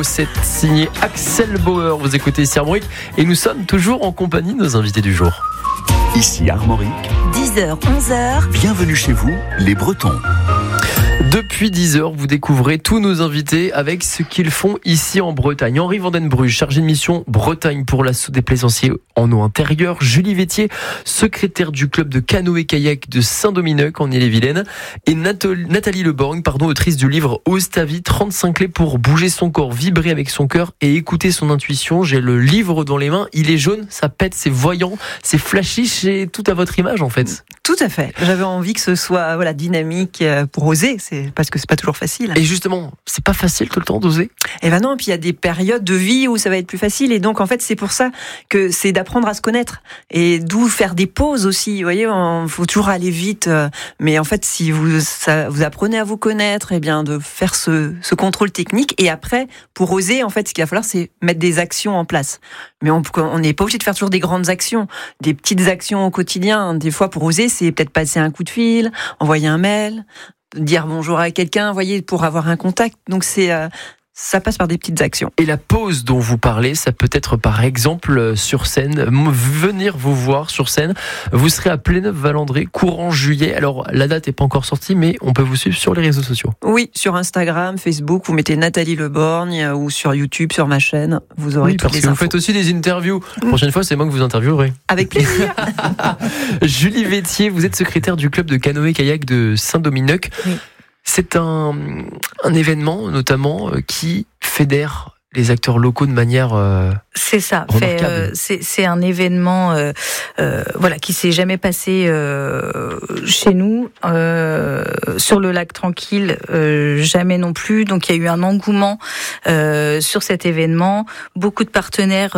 beau, c'est signé Axel Bauer. Vous écoutez ici Armorique et nous sommes toujours en compagnie de nos invités du jour. Ici Armorique, 10h, 11h. bienvenue chez vous, les Bretons. Depuis 10h, vous découvrez tous nos invités avec ce qu'ils font ici en Bretagne. Henri Vandenbruge, chargé de mission Bretagne pour l'assaut des plaisanciers en eau intérieure. Julie Vétier, secrétaire du club de canoë-kayak de Saint-Domingue en Ille-et-Vilaine. Et Nathalie Leborgne, autrice du livre Ose ta vie, 35 clés pour bouger son corps, vibrer avec son cœur et écouter son intuition. J'ai le livre dans les mains, il est jaune, ça pète, c'est voyant, c'est flashy, c'est tout à votre image en fait. Tout à fait. J'avais envie que ce soit dynamique pour oser, parce que c'est pas toujours facile. Et justement, c'est pas facile tout le temps d'oser. Et non, puis il y a des périodes de vie où ça va être plus facile, et donc en fait c'est pour ça que c'est d'apprendre à se connaître, et d'où faire des pauses aussi. Vous voyez, faut toujours aller vite, mais en fait si vous apprenez à vous connaître, et bien de faire ce contrôle technique, et après pour oser, en fait ce qu'il va falloir c'est mettre des actions en place. Mais on n'est pas obligé de faire toujours des grandes actions, des petites actions au quotidien. Des fois pour oser, c'est peut-être passer un coup de fil, envoyer un mail, dire bonjour à quelqu'un, vous voyez, pour avoir un contact. Donc ça passe par des petites actions. Et la pause dont vous parlez, ça peut être par exemple sur scène, venir vous voir sur scène. Vous serez à Pléneuf-Valandré, courant juillet. Alors la date n'est pas encore sortie, mais on peut vous suivre sur les réseaux sociaux. Oui, sur Instagram, Facebook, vous mettez Nathalie Leborgne, ou sur YouTube, sur ma chaîne, vous aurez toutes les infos. Vous faites aussi des interviews. La prochaine fois, c'est moi que vous interviewerez. Avec plaisir. Julie Vétier, vous êtes secrétaire du club de canoë-kayak de Saint-Domingue. Oui. C'est un événement notamment qui fédère les acteurs locaux de manière c'est ça. C'est un événement qui s'est jamais passé chez nous sur le lac Tranquille, jamais non plus. Donc il y a eu un engouement sur cet événement. Beaucoup de partenaires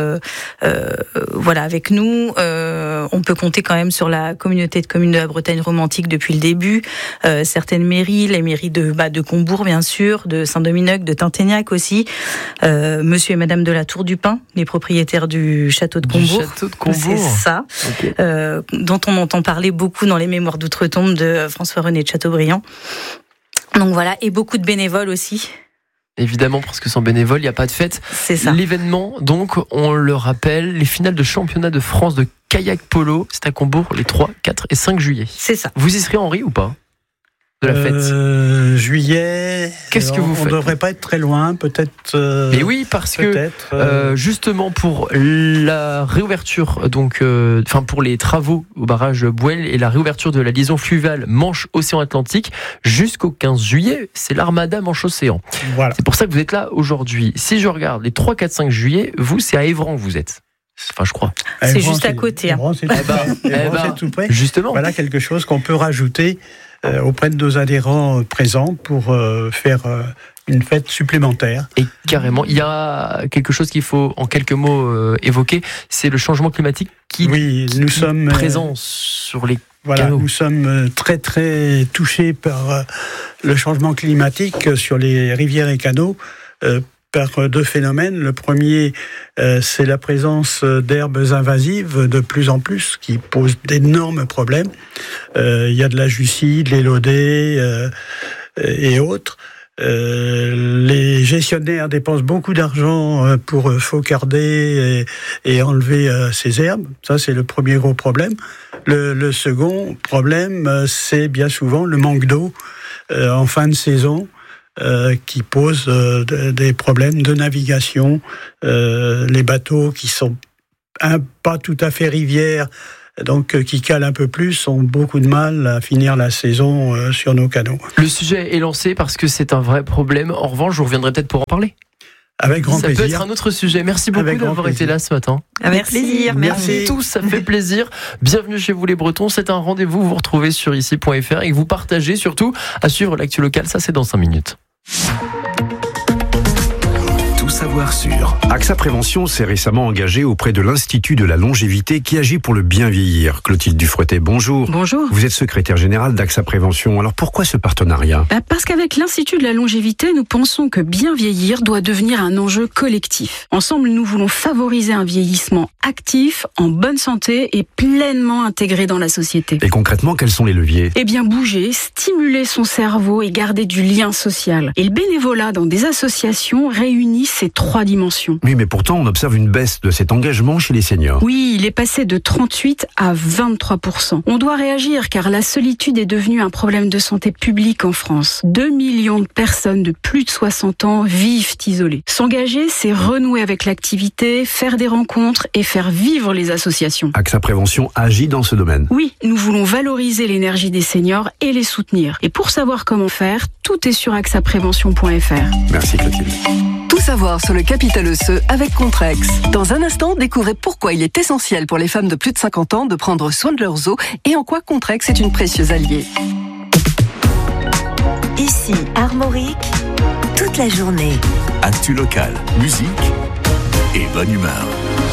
avec nous. On peut compter quand même sur la communauté de communes de la Bretagne romantique depuis le début. Certaines mairies, les mairies de Combourg bien sûr, de Saint-Domingue, de Tinténiac aussi. Monsieur et Madame de la Tour du Pin, les propriétaires du château de Combourg. C'est ça, okay. Dont on entend parler beaucoup dans les mémoires d'outre-tombe de François-René de Chateaubriand. Donc voilà, et beaucoup de bénévoles aussi. Évidemment, parce que sans bénévoles, il n'y a pas de fête. C'est ça. L'événement, donc, on le rappelle, les finales de championnat de France de kayak polo, c'est à Combourg les 3, 4 et 5 juillet. C'est ça. Vous y serez, Henri, ou pas ? De la fête. Juillet. Qu'est-ce que vous faites ? On ne devrait pas être très loin, peut-être. Mais oui, parce que justement pour la réouverture, pour les travaux au barrage Bouelle et la réouverture de la liaison fluviale Manche-Océan Atlantique jusqu'au 15 juillet, c'est l'Armada Manche-Océan. Voilà. C'est pour ça que vous êtes là aujourd'hui. Si je regarde les 3, 4, 5 juillet, vous, c'est à Évran que vous êtes. Enfin, je crois. C'est juste à côté. Évran, c'est tout près. Justement. Voilà quelque chose qu'on peut rajouter auprès de nos adhérents présents pour faire une fête supplémentaire. Et carrément, il y a quelque chose qu'il faut en quelques mots évoquer, c'est le changement climatique qui est présent sur les canaux. Nous sommes très très touchés par le changement climatique sur les rivières et canaux, par deux phénomènes. Le premier, c'est la présence d'herbes invasives de plus en plus qui posent d'énormes problèmes. Il y a de la jussie, de l'élodée et autres. Les gestionnaires dépensent beaucoup d'argent pour faucarder et enlever ces herbes. Ça, c'est le premier gros problème. Le second problème, c'est bien souvent le manque d'eau en fin de saison. Qui posent des problèmes de navigation. Les bateaux qui sont pas tout à fait rivières, donc qui calent un peu plus, ont beaucoup de mal à finir la saison sur nos canaux. Le sujet est lancé parce que c'est un vrai problème. En revanche, je reviendrai peut-être pour en parler. Avec grand plaisir. Ça peut être un autre sujet. Merci beaucoup d'avoir été là ce matin. Avec plaisir. Merci tous, ça fait plaisir. Bienvenue chez vous les Bretons. C'est un rendez-vous, vous retrouvez sur ici.fr et que vous partagez surtout à suivre l'actu locale. Ça, c'est dans 5 minutes. Tous savoir sûr. AXA Prévention s'est récemment engagé auprès de l'Institut de la longévité qui agit pour le bien vieillir. Clotilde Dufretet, bonjour. Bonjour. Vous êtes secrétaire générale d'AXA Prévention. Alors pourquoi ce partenariat ? Parce qu'avec l'Institut de la longévité, nous pensons que bien vieillir doit devenir un enjeu collectif. Ensemble, nous voulons favoriser un vieillissement actif, en bonne santé et pleinement intégré dans la société. Et concrètement, quels sont les leviers ? Eh bien, bouger, stimuler son cerveau et garder du lien social. Et le bénévolat dans des associations réunit ces 3 dimensions. Oui, mais pourtant, on observe une baisse de cet engagement chez les seniors. Oui, il est passé de 38 à 23%. On doit réagir car la solitude est devenue un problème de santé publique en France. 2 millions de personnes de plus de 60 ans vivent isolées. S'engager, c'est renouer avec l'activité, faire des rencontres et faire vivre les associations. AXA Prévention agit dans ce domaine. Oui, nous voulons valoriser l'énergie des seniors et les soutenir. Et pour savoir comment faire, tout est sur axaprévention.fr. Merci Clotilde. Tout savoir sur le capital osseux avec Contrex. Dans un instant, découvrez pourquoi il est essentiel pour les femmes de plus de 50 ans de prendre soin de leurs os et en quoi Contrex est une précieuse alliée. Ici Armorique, toute la journée. Actu locale, musique et bonne humeur.